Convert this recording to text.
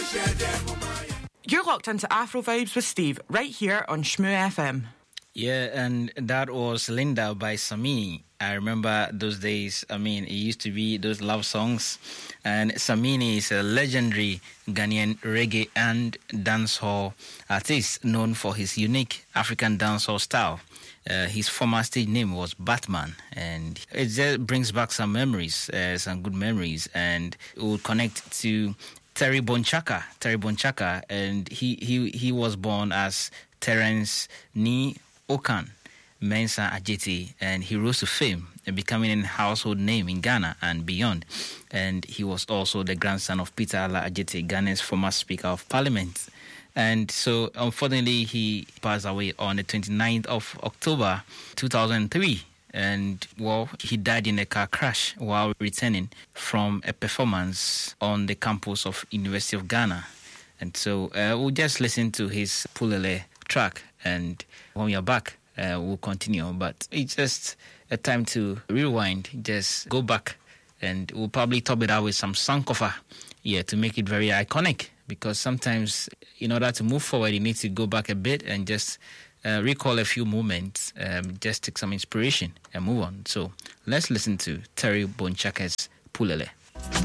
You're locked into Afro Vibes with Steve, right here on Shmoo FM. Yeah, and that was Linda by Samini. I remember those days. I mean, it used to be those love songs. And Samini is a legendary Ghanaian reggae and dancehall artist known for his unique African dancehall style. His former stage name was Batman, and it just brings back some memories, some good memories, and it will connect to Terry Bonchaka, and he was born as Terence Ni Okan Mensah Adjetey, and he rose to fame and becoming a household name in Ghana and beyond. And he was also the grandson of Peter Ala Adjetey, Ghana's former Speaker of Parliament. And so, unfortunately, he passed away on the 29th of October, 2003. And, well, he died in a car crash while returning from a performance on the campus of University of Ghana. And so we'll just listen to his Pulele track. And when we are back, we'll continue. But it's just a time to rewind, just go back. And we'll probably top it out with some Sankofa, to make it very iconic. Because sometimes, in order to move forward, you need to go back a bit and just recall a few moments, just take some inspiration and move on. So let's listen to Terry Bonchaka's Pulele.